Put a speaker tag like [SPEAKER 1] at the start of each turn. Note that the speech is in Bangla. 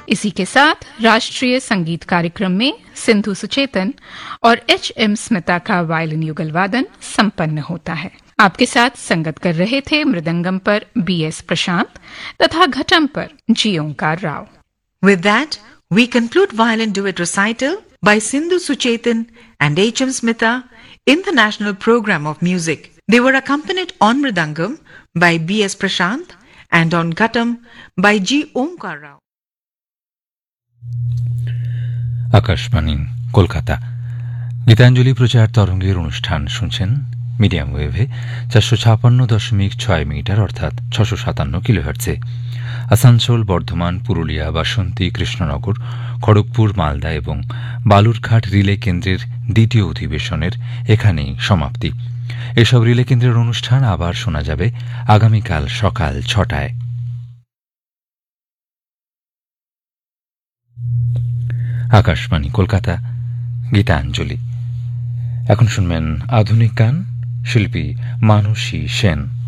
[SPEAKER 1] इसी के साथ राष्ट्रीय संगीत कार्यक्रम में सिंधु सुचेतन और एच.एम. स्मिता का वायलिन युगल वादन संपन्न होता है। आपके साथ संगत कर रहे थे मृदंगम पर B.S. प्रशांत तथा घटम पर जी. ओंकार Rao.
[SPEAKER 2] With that, we conclude violin duet recital by Sindhu Suchetan and H.M. Smita in the National Program of Music. They were accompanied on mridangam by B.S. Prashant and on ghatam by G. Omkar Rao.
[SPEAKER 3] Akashvani Kolkata Gitanjali প্রচার তরঙ্গের অনুষ্ঠান শুনছেন মিডিয়াম ওয়েভে 456.6 মিটার অর্থাৎ 657 কিলোহার্টজে। আসানসোল, বর্ধমান, পুরুলিয়া, বাসন্তী, কৃষ্ণনগর, খড়গপুর, মালদা এবং বালুরঘাট রিলে কেন্দ্রের দ্বিতীয় অধিবেশনের এখানেই সমাপ্তি। এসব রিলে কেন্দ্রের অনুষ্ঠান আবার শোনা যাবে আগামীকাল সকাল 6টায়। আকাশবাণী কলকাতা গীতাঞ্জলি। এখন শুনবেন আধুনিক গান, শিল্পী মানসী সেন।